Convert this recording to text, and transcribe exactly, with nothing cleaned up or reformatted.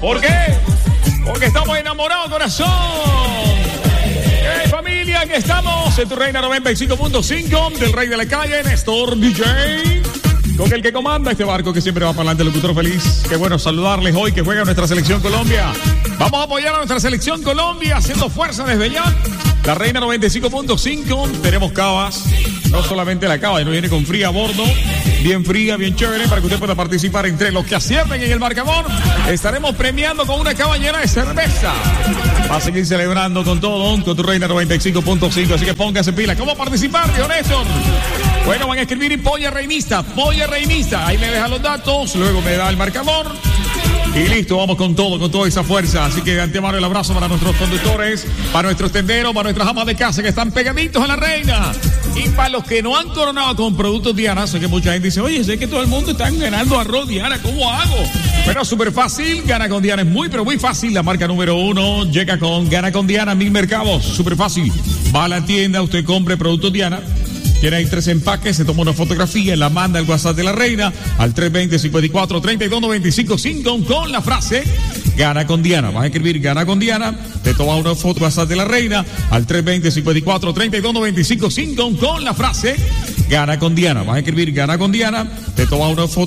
¿Por qué? Porque estamos enamorados, corazón. Hey, familia, aquí estamos en tu Reina noventa y cinco punto cinco del Rey de la Calle, Néstor D J. Con el que comanda este barco que siempre va para adelante, el locutor feliz. Qué bueno saludarles hoy que juega nuestra selección Colombia. Vamos a apoyar a nuestra selección Colombia haciendo fuerza desde ya. La Reina noventa y cinco punto cinco. Tenemos cavas. No solamente la cava, no viene con fría a bordo. Bien fría, bien chévere, para que usted pueda participar entre los que acierten en el marcador. Estaremos premiando con una cava llena de cerveza. Va a seguir celebrando con todo, con tu Reina noventa y cinco punto cinco. Así que póngase pila. ¿Cómo participar, tío Néstor? Bueno, van a escribir y Polla Reinista, Polla Reinista. Ahí me dejan los datos, luego me da el marcador. Y listo, vamos con todo, con toda esa fuerza. Así que de antemano el abrazo para nuestros conductores, para nuestros tenderos, para nuestras amas de casa que están pegaditos a la reina. Y para los que no han coronado con productos Diana, sé que mucha gente dice, oye, sé que todo el mundo está ganando arroz Diana, ¿cómo hago? Pero súper fácil, Gana con Diana es muy, pero muy fácil. La marca número uno llega con Gana con Diana, mil mercados, súper fácil. Va a la tienda, usted compre productos Diana. Tiene ahí tres empaques, se toma una fotografía, la manda al WhatsApp de la reina al tres veinte, cincuenta y cuatro, treinta y dos, noventa y cinco, cinco con la frase Gana con Diana. Vas a escribir Gana con Diana, te toma una foto WhatsApp de la reina al tres veinte, cincuenta y cuatro, treinta y dos, noventa y cinco, cinco con la frase Gana con Diana. Vas a escribir Gana con Diana, te toma una foto